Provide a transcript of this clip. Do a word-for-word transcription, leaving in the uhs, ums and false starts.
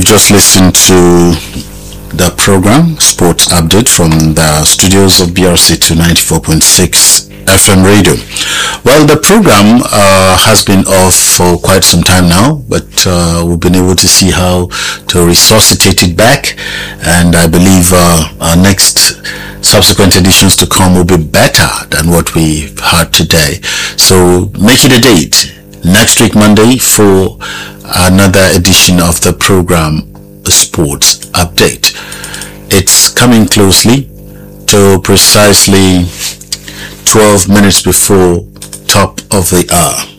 just listened to the program Sports Update from the studios of B R C two ninety-four point six F M radio. Well, the program uh, has been off for quite some time now, but uh, we've been able to see how to resuscitate it back, and I believe uh, our next subsequent editions to come will be better than what we've had today. So make it a date next week Monday for another edition of the program Sports Update. It's coming closely to precisely twelve minutes before top of the hour.